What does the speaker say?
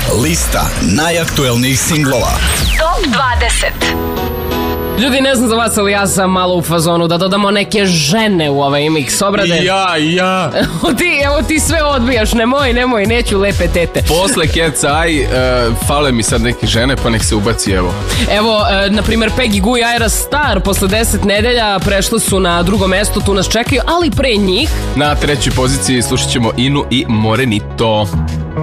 Lista najaktuelnijih singlova. Top 20. Ljudi, ne znam za vas, ali ja sam malo u fazonu da dodamo neke žene u ovaj mix obrade. Ja. Evo ti sve odbijaš, nemoj, neću lepe tete. Posle Cat's Eye, fale mi sad neke žene, pa nek se ubaci, evo. Evo, na primjer, Peggy Gou i Ayra Starr posle 10 nedelja prešli su na drugo mesto, tu nas čekaju, ali pre njih Na trećoj poziciji slušat ćemo Inu i Morenito.